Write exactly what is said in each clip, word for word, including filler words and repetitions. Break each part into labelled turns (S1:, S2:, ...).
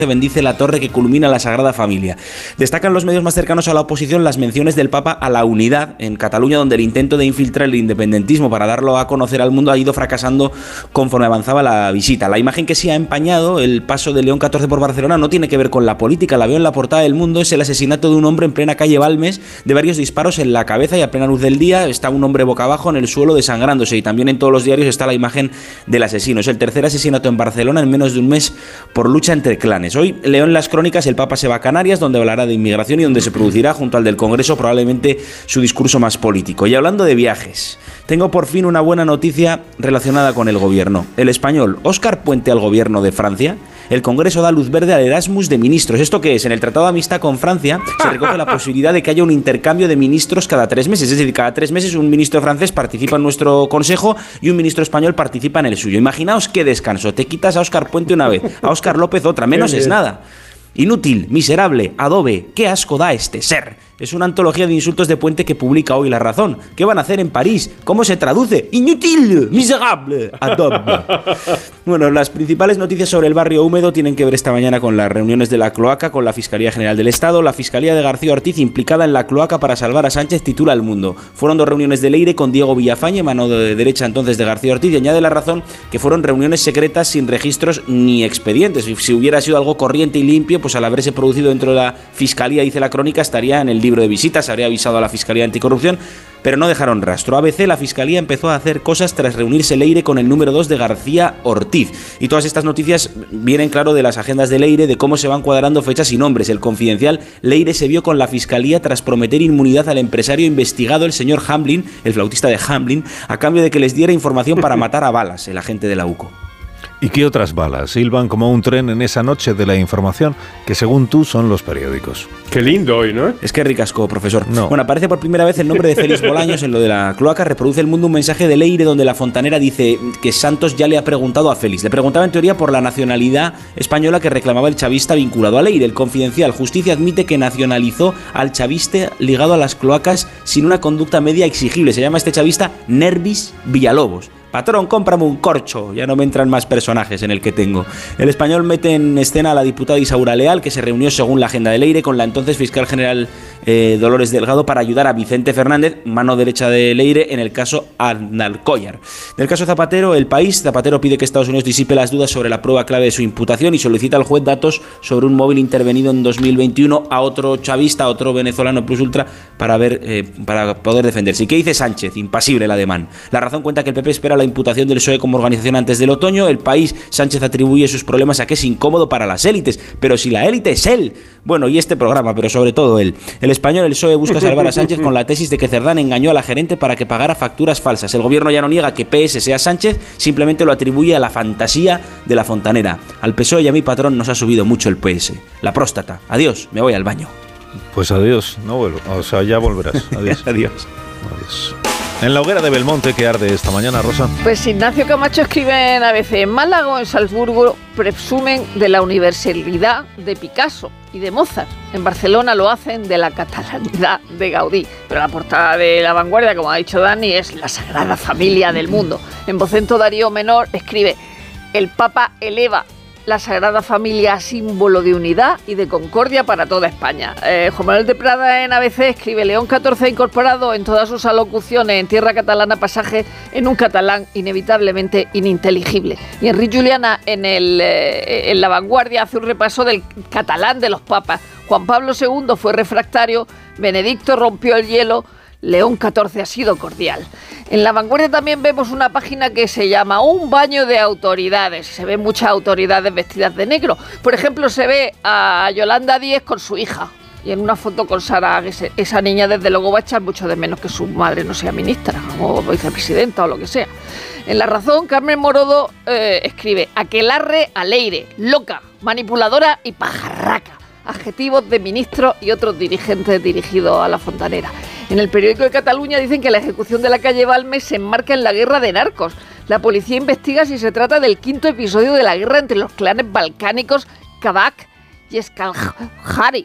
S1: bendice la torre que culmina la Sagrada Familia. Destacan los medios más cercanos a la oposición las menciones del Papa a la unidad en Cataluña, donde el intento de infiltrar el independentismo para darlo a conocer al mundo ha ido fracasando conforme avanzaba la visita. La imagen que sí ha empañado el paso de León catorce por Barcelona no tiene que ver con la política, la veo en la portada del Mundo, es el asesinato de un hombre en plena calle Balmes, de varios disparos en la cabeza, y a plena luz del día está un hombre boca abajo en el suelo desangrándose, y también en todos los diarios está la imagen del asesino. Es el tercer asesinato en Barcelona en menos de un mes por lucha entre clanes. Hoy leo en las crónicas el Papa se va a Canarias, donde hablará de inmigración y donde se producirá, junto al del Congreso, probablemente su discurso más político. Y hablando de viajes, tengo por fin una buena noticia relacionada con el gobierno. El español Óscar Puente al gobierno de Francia. El Congreso da luz verde al Erasmus de ministros. ¿Esto qué es? En el Tratado de Amistad con Francia se recoge la posibilidad de que haya un intercambio de ministros cada tres meses. Es decir, cada tres meses un ministro francés participa en nuestro consejo y un ministro español participa en el suyo. Imaginaos qué descanso. Te quitas a Óscar Puente una vez, a Óscar López otra. Menos es nada. Inútil, miserable, adobe, qué asco da este ser. Es una antología de insultos de Puente que publica hoy La Razón. ¿Qué van a hacer en París? ¿Cómo se traduce? Inútil, miserable, adobe. Bueno, las principales noticias sobre el barrio húmedo tienen que ver esta mañana con las reuniones de la cloaca con la Fiscalía General del Estado. La Fiscalía de García Ortiz implicada en la cloaca para salvar a Sánchez, titula El Mundo. Fueron dos reuniones de Leire con Diego Villafañe, mano de derecha entonces de García Ortiz, y añade La Razón que fueron reuniones secretas sin registros ni expedientes. Si hubiera sido algo corriente y limpio, pues al haberse producido dentro de la Fiscalía, dice la crónica, estaría en el libro de visitas, habría avisado a la Fiscalía Anticorrupción, pero no dejaron rastro. A B C, la Fiscalía empezó a hacer cosas tras reunirse Leire con el número dos de García Ortiz. Y todas estas noticias vienen, claro, de las agendas de Leire, de cómo se van cuadrando fechas y nombres. El Confidencial, Leire se vio con la Fiscalía tras prometer inmunidad al empresario investigado, el señor Hamblin, el flautista de Hamblin, a cambio de que les diera información para matar a balas, el agente de la U C O.
S2: ¿Y qué otras balas silban como un tren en esa noche de la información que, según tú, son los periódicos?
S3: Qué lindo hoy, ¿no?
S1: Es que ricasco, profesor.
S2: No.
S1: Bueno, aparece por primera vez el nombre de Félix Bolaños en lo de la cloaca. Reproduce El Mundo un mensaje de Leire donde la fontanera dice que Santos ya le ha preguntado a Félix. Le preguntaba en teoría por la nacionalidad española que reclamaba el chavista vinculado a Leire. El Confidencial, Justicia admite que nacionalizó al chavista ligado a las cloacas sin una conducta media exigible. Se llama este chavista Nervis Villalobos. Patrón, cómprame un corcho. Ya no me entran más personajes en el que tengo. El Español mete en escena a la diputada Isaura Leal, que se reunió según la agenda de Leire con la entonces fiscal general eh, Dolores Delgado para ayudar a Vicente Fernández, mano derecha de Leire, en el caso Arnalcóllar. Del caso Zapatero, El País, Zapatero pide que Estados Unidos disipe las dudas sobre la prueba clave de su imputación y solicita al juez datos sobre un móvil intervenido en dos mil veintiuno a otro chavista, a otro venezolano plus ultra, para, ver, eh, para poder defenderse. ¿Y qué dice Sánchez? Impasible el ademán. La Razón cuenta que el P P espera la imputación del P S O E como organización antes del otoño. El País, Sánchez atribuye sus problemas a que es incómodo para las élites, pero si la élite es él. Bueno, y este programa, pero sobre todo él. El Español, el P S O E busca salvar a Sánchez con la tesis de que Cerdán engañó a la gerente para que pagara facturas falsas. El gobierno ya no niega que P S sea Sánchez, simplemente lo atribuye a la fantasía de la fontanera. Al P S O E y a mi patrón nos ha subido mucho el P S. La próstata. Adiós, me voy al baño.
S2: Pues adiós, no vuelvo. O sea, ya volverás. Adiós.
S1: Adiós.
S2: Adiós. En la hoguera de Belmonte, ¿qué arde esta mañana, Rosa?
S4: Pues Ignacio Camacho escribe en A B C: en Málaga o en Salzburgo presumen de la universalidad de Picasso y de Mozart. En Barcelona lo hacen de la catalanidad de Gaudí. Pero la portada de La Vanguardia, como ha dicho Dani, es la Sagrada Familia del mundo. En Vocento, Darío Menor escribe: el Papa eleva la Sagrada Familia, símbolo de unidad y de concordia para toda España. Eh, Juan Manuel de Prada en A B C escribe: León catorce ha incorporado en todas sus alocuciones en tierra catalana pasaje en un catalán inevitablemente ininteligible. Y Enrique Juliana en, el, eh, en La Vanguardia hace un repaso del catalán de los papas. Juan Pablo segundo fue refractario, Benedicto rompió el hielo, León catorce ha sido cordial. En La Vanguardia también vemos una página que se llama Un baño de autoridades. Se ven muchas autoridades vestidas de negro. Por ejemplo, se ve a Yolanda Díez con su hija. Y en una foto con Sara, esa niña desde luego va a echar mucho de menos que su madre no sea ministra o vicepresidenta o lo que sea. En La Razón, Carmen Morodo eh, escribe: aquelarre a Leire, loca, manipuladora y pajarraca. Adjetivos de ministros y otros dirigentes dirigidos a la fontanera. En el periódico de Cataluña dicen que la ejecución de la calle Balmes se enmarca en la guerra de narcos. La policía investiga si se trata del quinto episodio de la guerra entre los clanes balcánicos Kabak y Escaljari.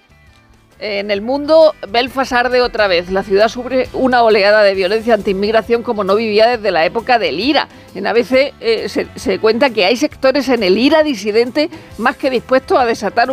S4: En El Mundo, Belfast arde otra vez. La ciudad sufre una oleada de violencia antiinmigración como no vivía desde la época del IRA. En A B C eh, se, se cuenta que hay sectores en el IRA disidente más que dispuestos a desatar un